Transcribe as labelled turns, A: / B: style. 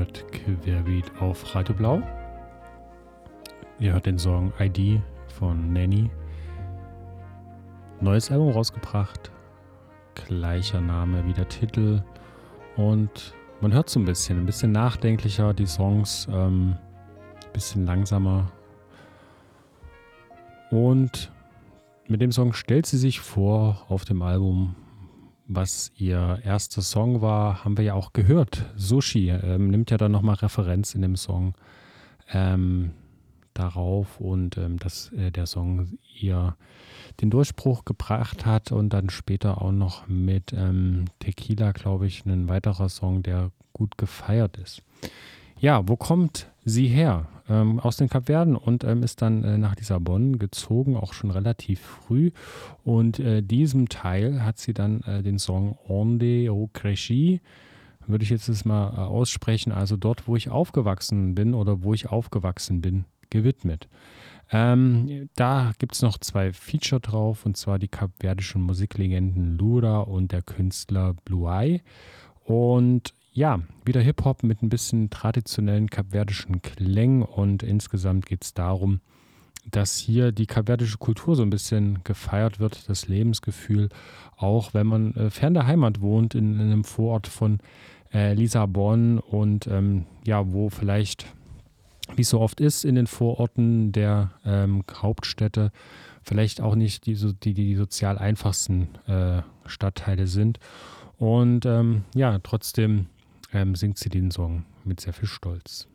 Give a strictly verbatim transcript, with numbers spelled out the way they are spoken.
A: hört Querbeat auf Radio Blau. Ihr hört den Song I D von Nanny. Neues Album rausgebracht. Gleicher Name wie der Titel. Und man hört so ein bisschen, ein bisschen nachdenklicher die Songs, ähm, ein bisschen langsamer. Und mit dem Song stellt sie sich vor auf dem Album, was ihr erster Song war, haben wir ja auch gehört. Sushi ähm, nimmt ja dann nochmal Referenz in dem Song ähm, darauf und ähm, dass äh, der Song ihr den Durchbruch gebracht hat und dann später auch noch mit ähm, Tequila, glaube ich, ein weiterer Song, der gut gefeiert ist. Ja, wo kommt sie her? Ähm, aus den Kapverden und ähm, ist dann äh, nach Lissabon gezogen, auch schon relativ früh. Und äh, diesem Teil hat sie dann äh, den Song Onde eu cresci, würde ich jetzt das mal äh, aussprechen, also dort, wo ich aufgewachsen bin oder wo ich aufgewachsen bin, gewidmet. Ähm, da gibt es noch zwei Feature drauf, und zwar die kapverdischen Musiklegenden Lura und der Künstler Bluai. Und ja, wieder Hip-Hop mit ein bisschen traditionellen kapverdischen Klängen, und insgesamt geht es darum, dass hier die kapverdische Kultur so ein bisschen gefeiert wird, das Lebensgefühl, auch wenn man äh, fern der Heimat wohnt, in, in einem Vorort von äh, Lissabon und ähm, ja, wo vielleicht, wie es so oft ist in den Vororten der ähm, Hauptstädte, vielleicht auch nicht die, so, die, die sozial einfachsten äh, Stadtteile sind. Und ähm, ja, trotzdem ähm, singt sie den Song mit sehr viel Stolz.